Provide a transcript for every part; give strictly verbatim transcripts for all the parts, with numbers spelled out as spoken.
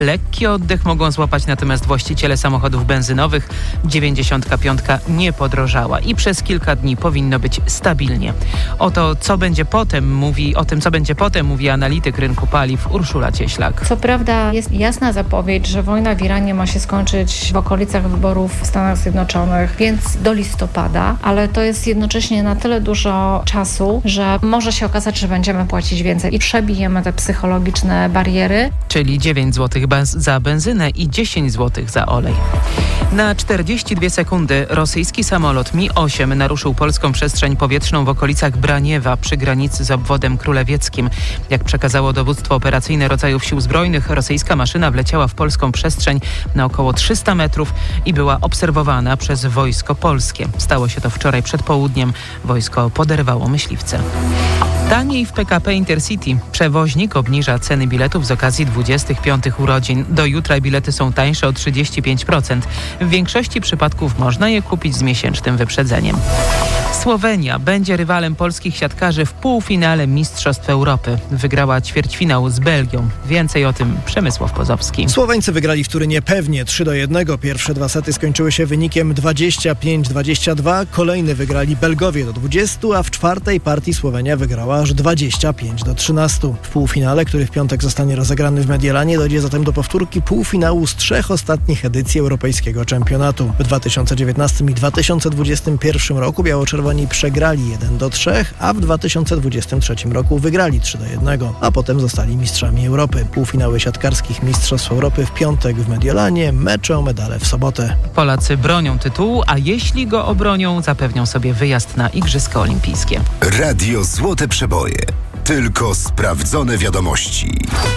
Lekki oddech mogą złapać natomiast właściciele samochodów benzynowych. dziewięćdziesiątka piątka nie podrożała i przez kilka dni powinno być stabilnie. O to, co będzie potem, mówi, o tym, co będzie potem, mówi analityk rynku paliw Urszula Cieślak. Co prawda jest jasna zapowiedź, że wojna w Iranie ma się skończyć w okolicach wyborów w Stanach Zjednoczonych, więc do listopada, ale to jest jednocześnie na tyle dużo czasu, że może się okazać, że będziemy płacić więcej i przebijemy te psychologiczne bariery. Czyli dziewięć złotych za benzynę i dziesięć złotych za olej. Na czterdzieści dwie sekundy rosyjski samolot Mi osiem naruszył polską przestrzeń powietrzną w okolicach Braniewa przy granicy z obwodem królewieckim. Jak przekazało dowództwo operacyjne rodzajów sił zbrojnych, rosyjska maszyna wleciała w polską przestrzeń na około trzysta metrów i była obserwowana przez wojsko polskie. Stało się to wczoraj przed południem. Wojsko poderwało myśliwce. Taniej w P K P Intercity. Przewoźnik obniża ceny biletów z okazji dwudziestych piątych urodzin. Do jutra bilety są tańsze o trzydzieści pięć procent. W większości przypadków można je kupić z miesięcznym wyprzedzeniem. Słowenia będzie rywalem polskich siatkarzy w półfinale Mistrzostw Europy. Wygrała ćwierćfinał z Belgią. Więcej o tym Przemysław Pozowski. Słoweńcy wygrali w Turynie pewnie trzy do jednego. Pierwsze dwa sety skończyły się wynikiem dwadzieścia pięć dwadzieścia dwa. Kolejny wygrali Belgowie do dwudziestu, a w czwartej partii Słowenia wygrała aż dwadzieścia pięć do trzynastu. W półfinale, który w piątek zostanie rozegrany w Mediolanie, dojdzie zatem do powtórki półfinału z trzech ostatnich edycji Europejskiego Czempionatu. W dwa tysiące dziewiętnastym i dwa tysiące dwudziestym pierwszym roku biało-czerwoni przegrali jeden do trzech, a w dwa tysiące dwudziestym trzecim roku wygrali trzy do jednego, a potem zostali mistrzami Europy. Półfinały siatkarskich Mistrzostw Europy w piątek w Mediolanie, mecze o medale w sobotę. Polacy bronią tytułu, a jeśli go obronią, zapewnią sobie wyjazd na Igrzyska Olimpijskie. Radio Złote Przeboje. Tylko sprawdzone wiadomości.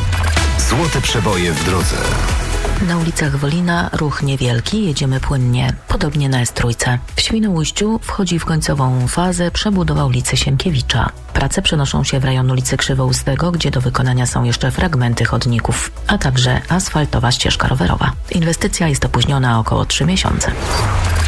Złote Przeboje w drodze. Na ulicach Wolina ruch niewielki, jedziemy płynnie, podobnie na S trzy. W Świnoujściu wchodzi w końcową fazę przebudowa ulicy Sienkiewicza. Prace przenoszą się w rejon ulicy Krzywoustego, gdzie do wykonania są jeszcze fragmenty chodników, a także asfaltowa ścieżka rowerowa. Inwestycja jest opóźniona o około trzy miesiące.